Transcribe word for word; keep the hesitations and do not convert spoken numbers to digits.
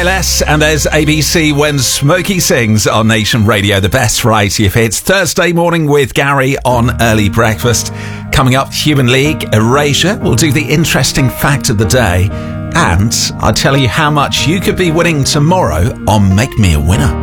Less, and there's A B C when Smokey sings on Nation Radio, the best variety of hits. Thursday morning with Gary on Early Breakfast. Coming up, Human League, Erasure. We'll do the interesting fact of the day. And I'll tell you how much you could be winning tomorrow on Make Me a Winner.